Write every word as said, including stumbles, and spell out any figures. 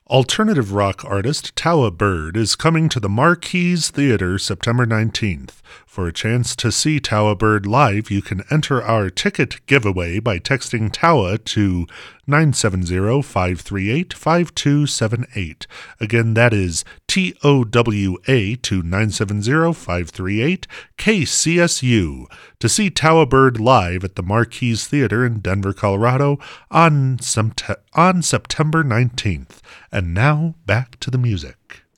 Alternative rock artist Towa Bird is coming to the Marquise Theater September nineteenth. For a chance to see Towa Bird live, you can enter our ticket giveaway by texting Towa to nine seven zero, five three eight, five two seven eight. Again, that is T O W A to nine seven zero, five three eight, K C S U to see Towa Bird live at the Marquise Theater in Denver, Colorado on, Sept- on September nineteenth. And now, back to the music.